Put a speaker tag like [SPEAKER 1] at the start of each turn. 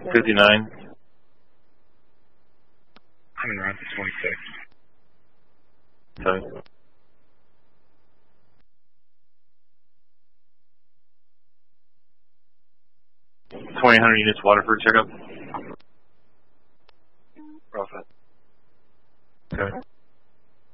[SPEAKER 1] 59.
[SPEAKER 2] Coming around to 26.
[SPEAKER 1] Sorry. 2,000 units Waterford checkup.
[SPEAKER 2] Roger.
[SPEAKER 1] Okay.